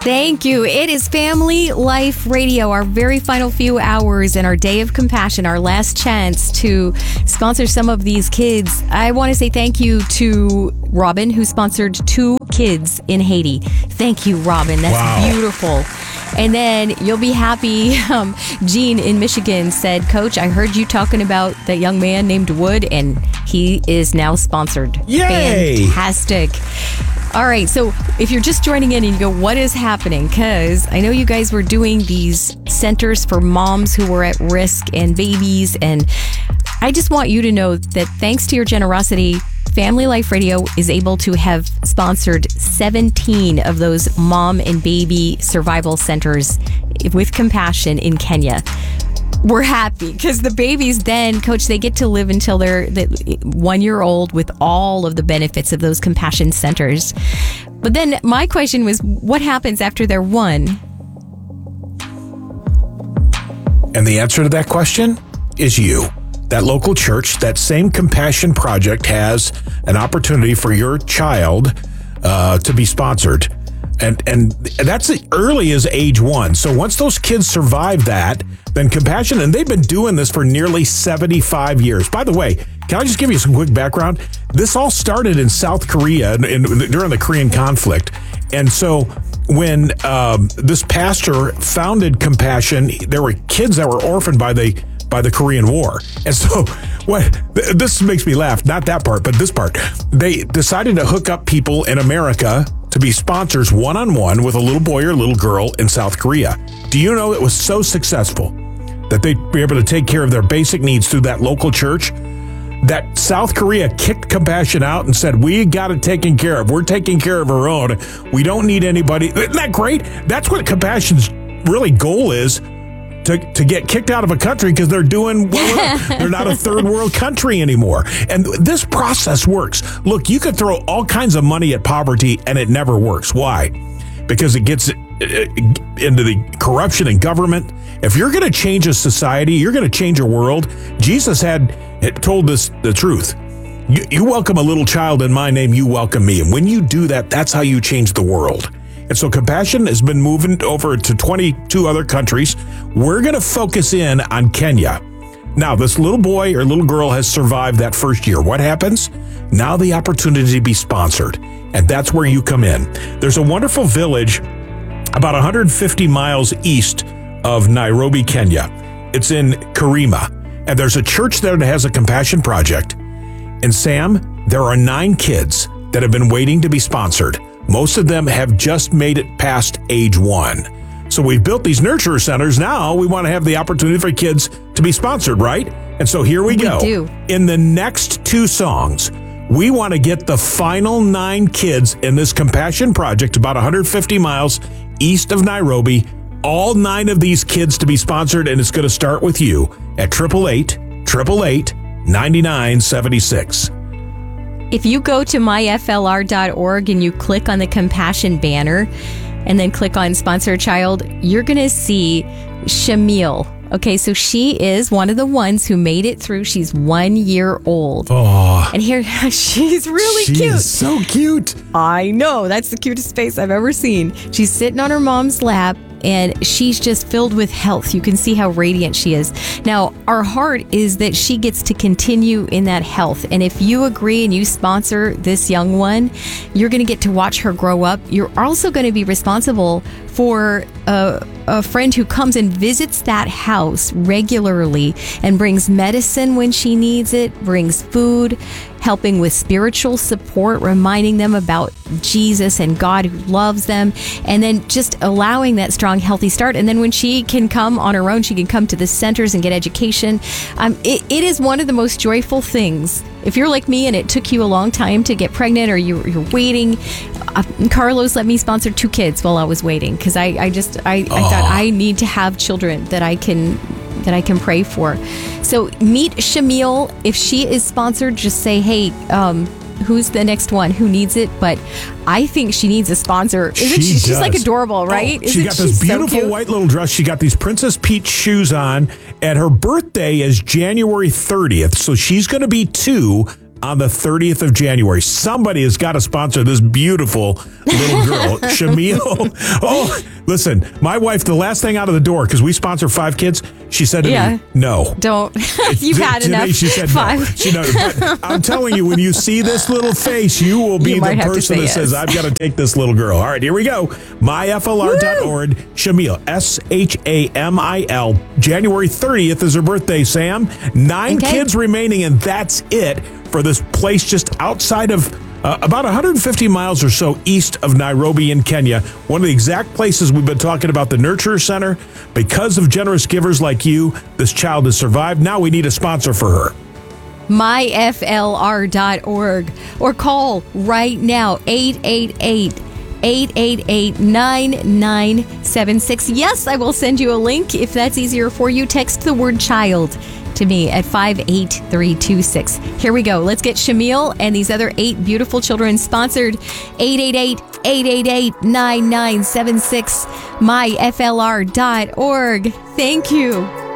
Thank you. It is Family Life Radio, our very final few hours in our Day of Compassion, our last chance to sponsor some of these kids. I want to say thank you to Robin, who sponsored 2 kids in Haiti. Thank you, Robin. That's beautiful. And then you'll be happy. Jean in Michigan said, Coach, I heard you talking about that young man named Wood, and he is now sponsored. Yay! Fantastic. All right, so if you're just joining in and you go, what is happening? Because I know you guys were doing these centers for moms who were at risk and babies, and I just want you to know that thanks to your generosity, Family Life Radio is able to have sponsored 17 of those mom and baby survival centers with compassion in Kenya. We're happy because the babies then, Coach, they get to live until they're 1 year old with all of the benefits of those compassion centers. But then my question was, what happens after they're 1? And the answer to that question is you. That local church, that same compassion project has an opportunity for your child to be sponsored. And that's as early as age 1. So once those kids survive that, then compassion, and they've been doing this for nearly 75 years. By the way, can I just give you some quick background? This all started in South Korea during the Korean conflict. And so when this pastor founded Compassion, there were kids that were orphaned by the Korean War. And so this makes me laugh, not that part, but this part. They decided to hook up people in America to be sponsors one-on-one with a little boy or little girl in South Korea. Do you know it was so successful that they'd be able to take care of their basic needs through that local church that South Korea kicked Compassion out and said, we got it taken care of. We're taking care of our own. We don't need anybody. Isn't that great? That's what Compassion's really goal is. To get kicked out of a country because they're doing well, they're not a third world country anymore. And this process works. Look, you could throw all kinds of money at poverty and it never works. Why? Because it gets into the corruption in government. If you're going to change a society, you're going to change a world. Jesus had told us the truth. You welcome a little child in my name, you welcome me. And when you do that, that's how you change the world. And so Compassion has been moving over to 22 other countries. We're going to focus in on Kenya. Now, this little boy or little girl has survived that first year. What happens? Now the opportunity to be sponsored. And that's where you come in. There's a wonderful village about 150 miles east of Nairobi, Kenya. It's in Karima. And there's a church there that has a compassion project. And Sam, there are 9 kids that have been waiting to be sponsored. Most of them have just made it past age 1. So we've built these nurture centers. Now we want to have the opportunity for kids to be sponsored, right? And so here we go. Do. In the next 2 songs, we want to get the final 9 kids in this compassion project about 150 miles east of Nairobi. All 9 of these kids to be sponsored, and it's going to start with you at 888-888-9976. If you go to myflr.org and you click on the Compassion banner and then click on Sponsor a Child, you're going to see Shamil. Okay, so she is one of the ones who made it through. She's 1 year old. Oh. And here, she's really cute. She is so cute. I know. That's the cutest face I've ever seen. She's sitting on her mom's lap. And she's just filled with health. You can see how radiant she is. Now, our heart is that she gets to continue in that health. And if you agree and you sponsor this young one, you're going to get to watch her grow up. You're also going to be responsible for a friend who comes and visits that house regularly and brings medicine when she needs it, brings food, helping with spiritual support, reminding them about Jesus and God who loves them, and then just allowing that strong, healthy start. And then when she can come on her own, she can come to the centers and get education. It is one of the most joyful things. If you're like me and it took you a long time to get pregnant or you're waiting, Carlos let me sponsor 2 kids while I was waiting because I thought I need to have children that I can pray for. So meet Shamil. If she is sponsored, just say, hey, who's the next one? Who needs it? But I think she needs a sponsor. She's like adorable, right? She got this beautiful white little dress. She got these Princess Peach shoes on. And her birthday is January 30th. So she's going to be 2 on the 30th of January. Somebody has got to sponsor this beautiful little girl, Shamil. Oh, listen, my wife, the last thing out of the door, because we sponsor 5 kids, she said to me, no. Don't. You've had Today enough. she said 5. no. She knows, but I'm telling you, when you see this little face, you will be the person that says, I've got to take this little girl. All right, here we go. myflr.org, Shamil, Shamil. January 30th is her birthday, Sam. 9 kids remaining, and that's it for this place just outside of about 150 miles or so east of Nairobi in Kenya. One of the exact places we've been talking about, the Nurture Center. Because of generous givers like you, this child has survived. Now we need a sponsor for her. myflr.org or call right now 888-9976. Yes, I will send you a link if that's easier for you. Text the word child to me at 58326. Here we go. Let's get Shamil and these other 8 beautiful children sponsored. 888-888-9976. myflr.org. Thank you.